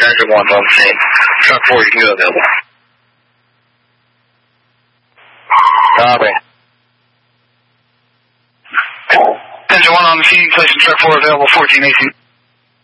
Charger 1's on the scene. Truck 4, you can go available. Copy. Engine 1 on the scene, placing truck 4 available, 1418.